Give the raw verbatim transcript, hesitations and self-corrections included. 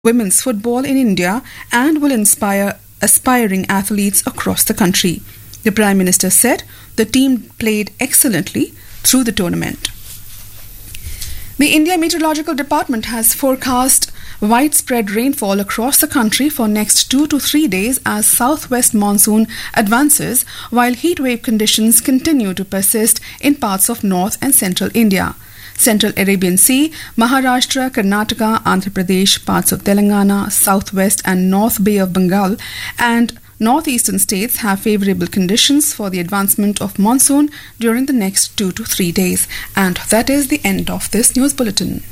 women's football in India and will inspire aspiring athletes across the country. The Prime Minister said the team played excellently through the tournament. The India Meteorological Department has forecast widespread rainfall across the country for next two to three days as southwest monsoon advances, while heatwave conditions continue to persist in parts of north and central India. Central Arabian Sea, Maharashtra, Karnataka, Andhra Pradesh, parts of Telangana, southwest and north Bay of Bengal and northeastern states have favourable conditions for the advancement of monsoon during the next two to three days. And that is the end of this news bulletin.